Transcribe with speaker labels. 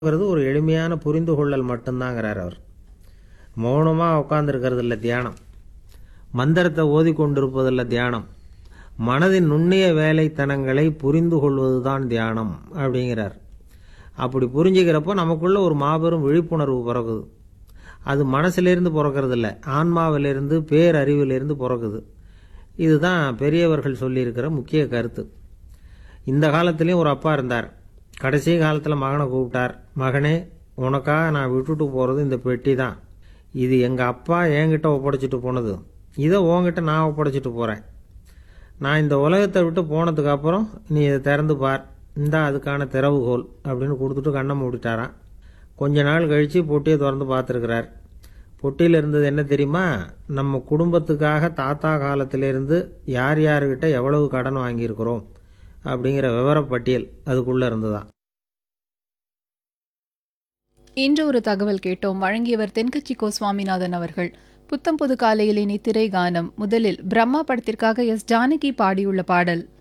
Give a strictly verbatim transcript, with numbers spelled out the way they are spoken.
Speaker 1: ங்கிறது ஒரு எளிமையான புரிந்து கொள்ளல் மட்டும்தாங்கிறார் அவர். மௌனமாக உட்கார்ந்துருக்கிறது இல்லை தியானம், மந்திரத்தை ஓதி கொண்டிருப்பதில்லை தியானம், மனதின் நுண்ணிய வேலைத்தனங்களை புரிந்து கொள்வது தான் தியானம் அப்படிங்கிறார். அப்படி புரிஞ்சுக்கிறப்போ நமக்குள்ள ஒரு மாபெரும் விழிப்புணர்வு பிறகுது. அது மனசிலிருந்து பிறக்கிறது இல்லை, ஆன்மாவிலிருந்து பேரறிவிலிருந்து பிறக்குது. இதுதான் பெரியவர்கள் சொல்லியிருக்கிற முக்கிய கருத்து. இந்த காலத்துலேயும் ஒரு அப்பா இருந்தார். கடைசி காலத்தில் மகனை கூப்பிட்டார். மகனே, உனக்காக நான் விட்டுட்டு போகிறது இந்த பெட்டி தான். இது எங்கள் அப்பா என்கிட்ட ஒப்படைச்சிட்டு போனது. இதை உன்கிட்ட நான் ஒப்படைச்சிட்டு போகிறேன். நான் இந்த உலகத்தை விட்டு போனதுக்கு அப்புறம் நீ இதை திறந்து பார், இந்தா அதுக்கான திறவுகோல் அப்படின்னு கொடுத்துட்டு கண்ணை மூடிட்டாரான். கொஞ்ச நாள் கழித்து பொட்டியை திறந்து பார்த்துருக்கிறார். பொட்டியில் இருந்தது என்ன தெரியுமா? நம்ம குடும்பத்துக்காக தாத்தா காலத்திலேருந்து யார் யார்கிட்ட எவ்வளவு கடன் வாங்கியிருக்கிறோம் அப்படிங்கிற விவரப்பட்டியல் அதுக்குள்ளே இருந்துதான்.
Speaker 2: இன்று ஒரு தகவல் கேட்டோம். வழங்கியவர் தென்கட்சி கோ சுவாமிநாதன் அவர்கள். புத்தம் புது காலையில் இனி திரை கானம். முதலில் பிரம்மா படத்திற்காக எஸ் ஜானகி பாடியுள்ள பாடல்.